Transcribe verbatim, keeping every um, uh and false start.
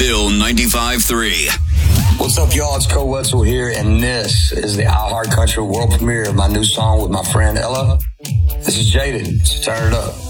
Bill ninety-five three. What's up, y'all? It's Cole Wetzel here, and this is the iHeart Country world premiere of my new song with my friend Ella. This is Jaded, so turn it up.